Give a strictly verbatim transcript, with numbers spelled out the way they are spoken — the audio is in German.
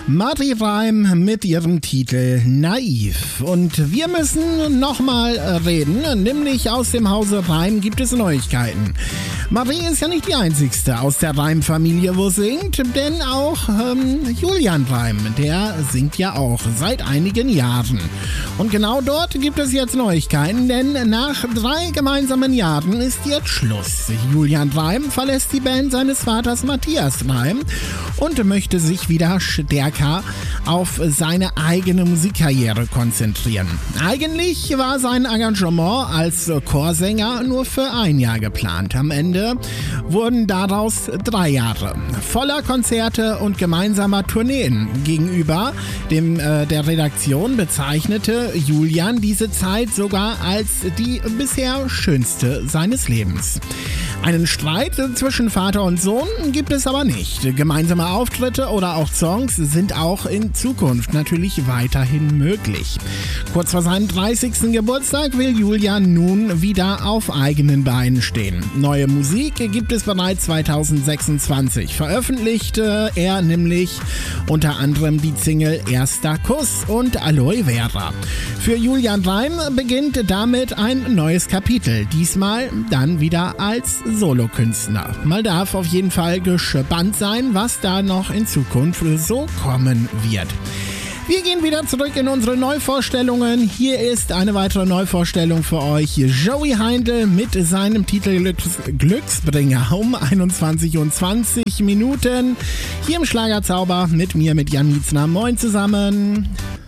Marie Reim mit ihrem Titel Naiv. Und wir müssen nochmal reden, nämlich aus dem Hause Reim gibt es Neuigkeiten. Marie ist ja nicht die einzigste aus der Reim-Familie, wo singt, denn auch ähm, Julian Reim, der singt ja auch seit einigen Jahren. Und genau dort gibt es jetzt Neuigkeiten, denn nach drei gemeinsamen Jahren ist jetzt Schluss. Julian Reim verlässt die Band seines Vaters Matthias Reim und möchte sich wieder stärker auf seine eigene Musikkarriere konzentrieren. Eigentlich war sein Engagement als Chorsänger nur für ein Jahr geplant. Am Ende wurden daraus drei Jahre voller Konzerte und gemeinsamer Tourneen. Gegenüber dem, äh, der Redaktion bezeichnete Julian diese Zeit sogar als die bisher schönste seines Lebens. Einen Streit zwischen Vater und Sohn gibt es aber nicht. Gemeinsame Auftritte oder auch Songs sind auch in Zukunft natürlich weiterhin möglich. Kurz vor seinem dreißigsten Geburtstag will Julian nun wieder auf eigenen Beinen stehen. Neue Musik gibt es bereits zweitausendsechsundzwanzig. Veröffentlichte er nämlich unter anderem die Single Erster Kuss und Aloe Vera. Für Julian Reim beginnt damit ein neues Kapitel. Diesmal dann wieder als Solokünstler. Man darf auf jeden Fall gespannt sein, was da noch in Zukunft so kommen wird. Wir gehen wieder zurück in unsere Neuvorstellungen. Hier ist eine weitere Neuvorstellung für euch. Joey Heindl mit seinem Titel Glücks- Glücksbringer um einundzwanzig Uhr zwanzig Minuten. Hier im Schlagerzauber mit mir, mit Jan Mietzner. Moin zusammen.